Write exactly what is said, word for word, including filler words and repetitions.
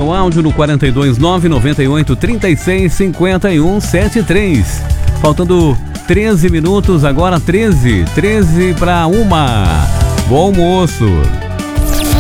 seu áudio no quatro dois nove, nove oito, três seis, cinco um sete três. Faltando treze minutos, agora treze, treze para uma. Bom almoço.